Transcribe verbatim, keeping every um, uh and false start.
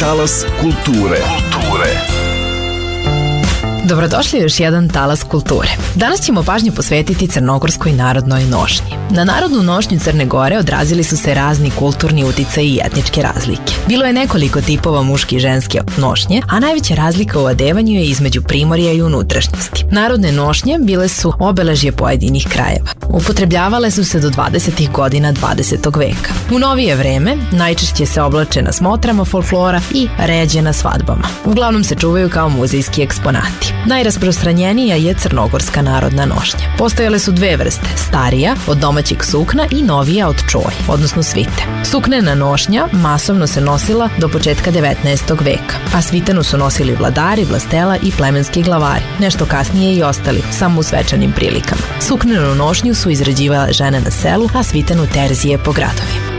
Talas kulture. Kulture. Dobrodošli u još jedan talas kulture. Danas ćemo pažnju posvetiti crnogorskoj narodnoj nošnji. Na narodnu nošnju Crne Gore odrazili su se razni kulturni uticaji i etničke razlike. Bilo je nekoliko tipova muške i ženske nošnje, a najveća razlika u odevanju je između primorja i unutrašnjosti. Narodne nošnje bile su obeležje pojedinih krajeva. Upotrebljavale su se do dvadesetih godina dvadesetog veka. U novije vreme najčešće se oblače na smotrama folklora i ređe na svadbama. Uglavnom se čuvaju kao muzejski eksponati. Najrasprostranjenija je crnogorska narodna nošnja. Postojale su dve vrste, starija od domaćeg sukna i novija od čoj, odnosno svite. Suknena nošnja masovno se nosila do početka devetnaestog veka, a svitenu su nosili vladari, vlastela i plemenski glavari, nešto kasnije i ostali, samo u svečanim prilikama. Suknenu nošnju su izrađivale žene na selu, a svitenu terzije po gradovima.